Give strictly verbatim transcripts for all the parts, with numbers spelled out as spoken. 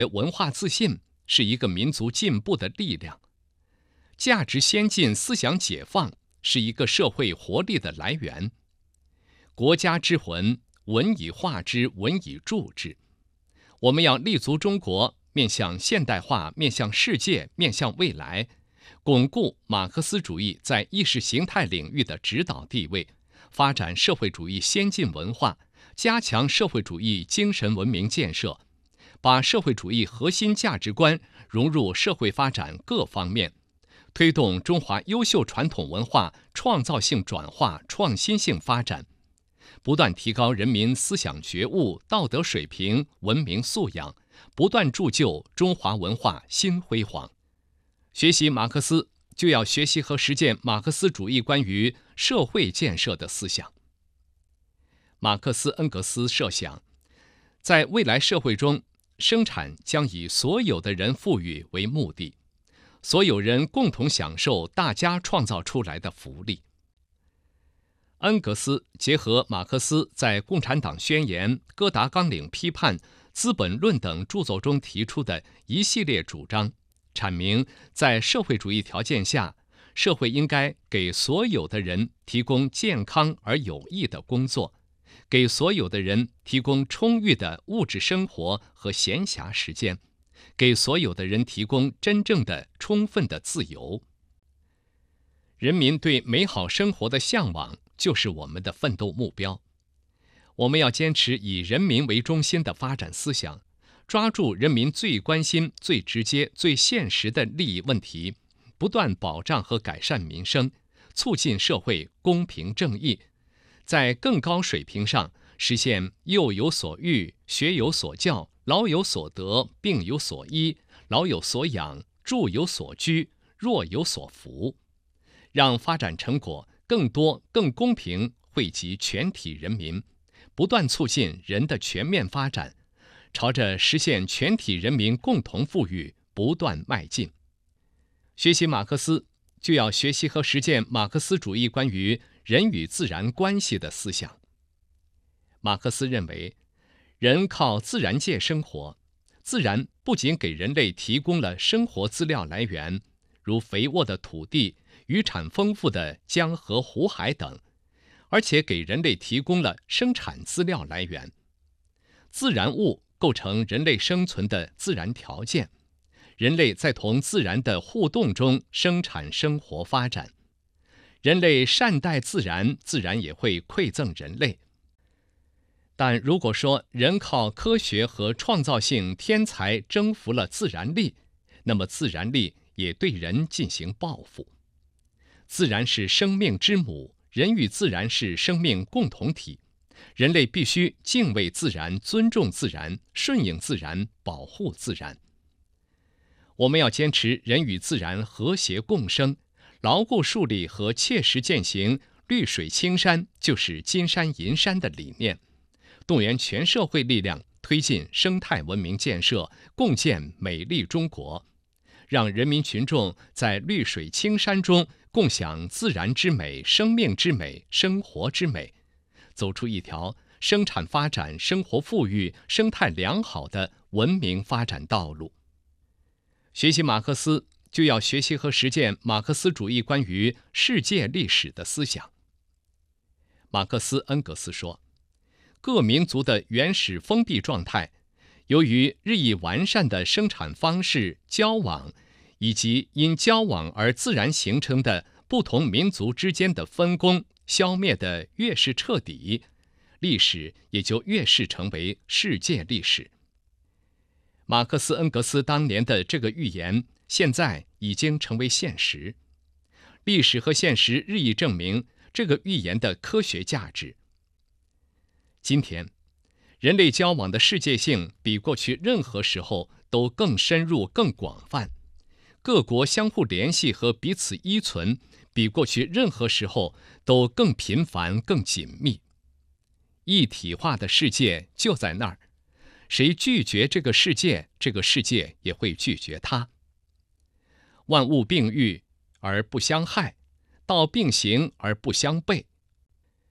文化自信是一个民族进步的力量，价值先进、思想解放是一个社会活力的来源。国家之魂，文以化之，文以铸之。我们要立足中国，面向现代化，面向世界，面向未来，巩固马克思主义在意识形态领域的指导地位，发展社会主义先进文化，加强社会主义精神文明建设，把社会主义核心价值观融入社会发展各方面，推动中华优秀传统文化创造性转化、创新性发展，不断提高人民思想觉悟、道德水平、文明素养，不断铸就中华文化新辉煌。学习马克思，就要学习和实践马克思主义关于社会建设的思想。马克思恩格斯设想，在未来社会中，生产将以所有的人富裕为目的，所有人共同享受大家创造出来的福利。恩格斯结合马克思在《共产党宣言》、《哥达纲领批判》、《资本论》等著作中提出的一系列主张，阐明在社会主义条件下，社会应该给所有的人提供健康而有益的工作，给所有的人提供充裕的物质生活和闲暇时间，给所有的人提供真正的充分的自由。人民对美好生活的向往就是我们的奋斗目标。我们要坚持以人民为中心的发展思想，抓住人民最关心、最直接、最现实的利益问题，不断保障和改善民生，促进社会公平正义，在更高水平上实现幼有所育、学有所教、老有所得、病有所医、老有所养、住有所居、弱有所扶，让发展成果更多、更公平惠及全体人民，不断促进人的全面发展，朝着实现全体人民共同富裕不断迈进。学习马克思，就要学习和实践马克思主义关于人与自然关系的思想。马克思认为，人靠自然界生活，自然不仅给人类提供了生活资料来源，如肥沃的土地、渔产丰富的江河湖海等，而且给人类提供了生产资料来源。自然物构成人类生存的自然条件，人类在同自然的互动中生产生活发展。人类善待自然，自然也会馈赠人类。但如果说人靠科学和创造性天才征服了自然力，那么自然力也对人进行报复。自然是生命之母，人与自然是生命共同体，人类必须敬畏自然、尊重自然、顺应自然、保护自然。我们要坚持人与自然和谐共生，牢固树立和切实践行绿水青山就是金山银山的理念，动员全社会力量推进生态文明建设，共建美丽中国，让人民群众在绿水青山中共享自然之美、生命之美、生活之美，走出一条生产发展、生活富裕、生态良好的文明发展道路。学习马克思，就要学习和实践马克思主义关于世界历史的思想。马克思恩格斯说，各民族的原始封闭状态，由于日益完善的生产方式、交往，以及因交往而自然形成的不同民族之间的分工，消灭得越是彻底，历史也就越是成为世界历史。马克思恩格斯当年的这个预言，现在已经成为现实。历史和现实日益证明这个预言的科学价值。今天，人类交往的世界性比过去任何时候都更深入、更广泛，各国相互联系和彼此依存比过去任何时候都更频繁、更紧密。一体化的世界就在那儿，谁拒绝这个世界，这个世界也会拒绝他。万物并育而不相害，道并行而不相悖。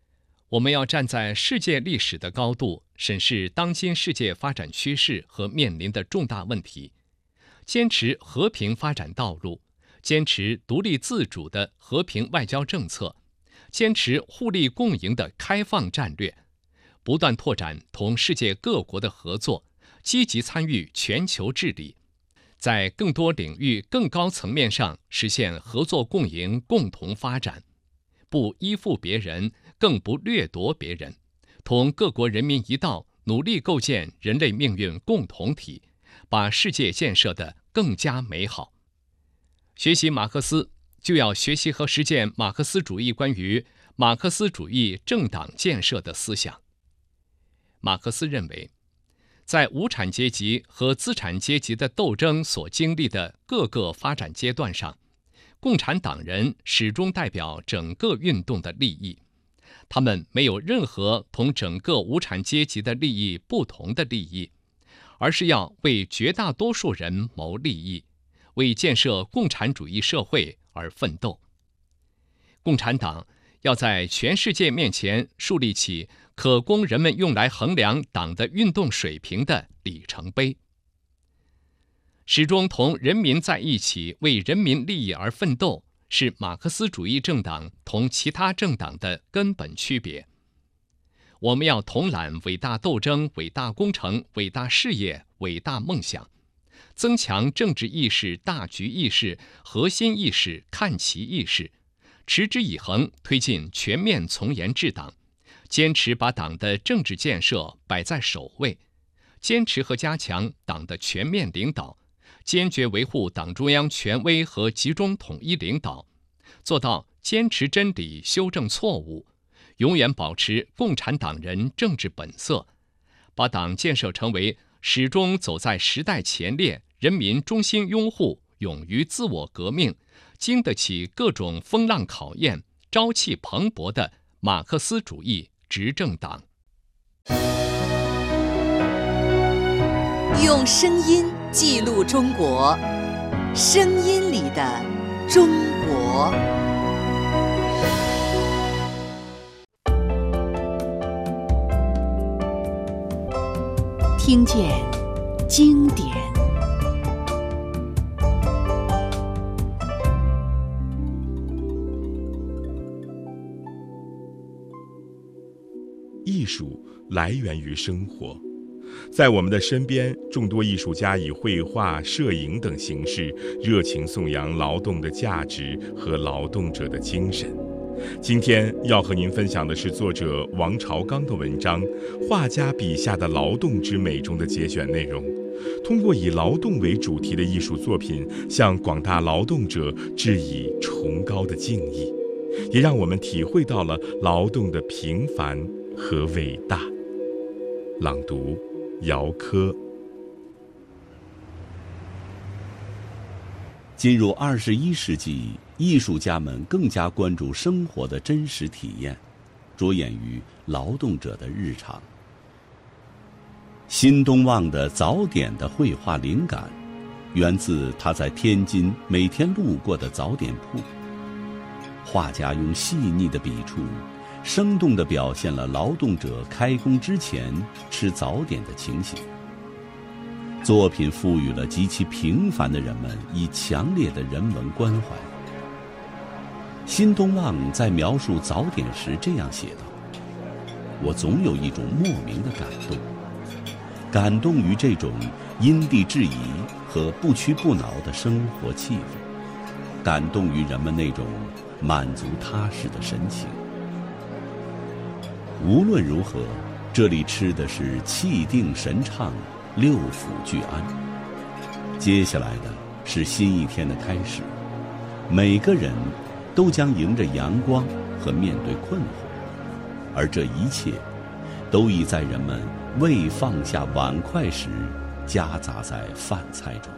我们要站在世界历史的高度，审视当今世界发展趋势和面临的重大问题，坚持和平发展道路，坚持独立自主的和平外交政策，坚持互利共赢的开放战略，不断拓展同世界各国的合作，积极参与全球治理，在更多领域、更高层面上实现合作共赢、共同发展，不依附别人，更不掠夺别人，同各国人民一道，努力构建人类命运共同体，把世界建设得更加美好。学习马克思，就要学习和实践马克思主义关于马克思主义政党建设的思想。马克思认为，在无产阶级和资产阶级的斗争所经历的各个发展阶段上，共产党人始终代表整个运动的利益，他们没有任何同整个无产阶级的利益不同的利益，而是要为绝大多数人谋利益，为建设共产主义社会而奋斗。共产党要在全世界面前树立起可供人们用来衡量党的运动水平的里程碑。始终同人民在一起，为人民利益而奋斗，是马克思主义政党同其他政党的根本区别。我们要统揽伟大斗争、伟大工程、伟大事业、伟大梦想，增强政治意识、大局意识、核心意识、看齐意识，持之以恒推进全面从严治党，坚持把党的政治建设摆在首位，坚持和加强党的全面领导，坚决维护党中央权威和集中统一领导，做到坚持真理、修正错误，永远保持共产党人政治本色，把党建设成为始终走在时代前列、人民中心拥护、勇于自我革命、经得起各种风浪考验、朝气蓬勃的马克思主义执政党。 用声音记录中国，声音里的中国。听见经典。 艺术来源于生活，在我们的身边，众多艺术家以绘画、摄影等形式，热情颂扬劳动的价值和劳动者的精神。今天要和您分享的是作者王朝刚的文章《画家笔下的劳动之美》中的节选内容，通过以劳动为主题的艺术作品，向广大劳动者致以崇高的敬意，也让我们体会到了劳动的平凡和伟大。朗读姚科。 进入二十一世纪，艺术家们更加关注生活的真实体验，着眼于劳动者的日常。新东望的早点的绘画灵感，源自他在天津每天路过的早点铺。画家用细腻的笔触，生动地表现了劳动者开工之前吃早点的情形。作品赋予了极其平凡的人们以强烈的人文关怀。新东望在描述早点时这样写道：我总有一种莫名的感动，感动于这种因地制宜和不屈不挠的生活气氛，感动于人们那种满足踏实的神情。无论如何，这里吃的是气定神畅，六腑俱安。接下来的是新一天的开始，每个人都将迎着阳光和面对困惑，而这一切都已在人们未放下碗筷时夹杂在饭菜中。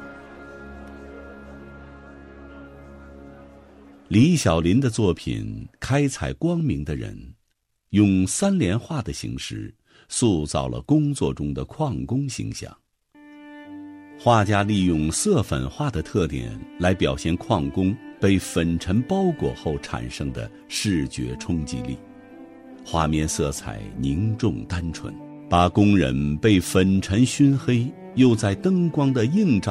李小林的作品《开采光明的人》用三联画的形式塑造了工作中的矿工形象。画家利用色粉画的特点来表现矿工被粉尘包裹后产生的视觉冲击力， 画面色彩凝重单纯，把工人被粉尘熏黑，又在灯光的映照